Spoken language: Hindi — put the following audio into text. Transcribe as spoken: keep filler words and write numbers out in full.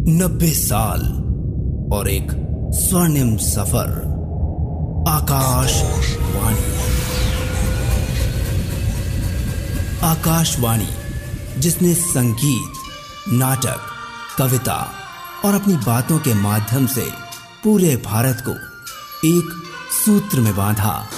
नब्बे साल और एक स्वर्णिम सफर। आकाशवाणी। आकाशवाणी जिसने संगीत, नाटक, कविता और अपनी बातों के माध्यम से पूरे भारत को एक सूत्र में बांधा।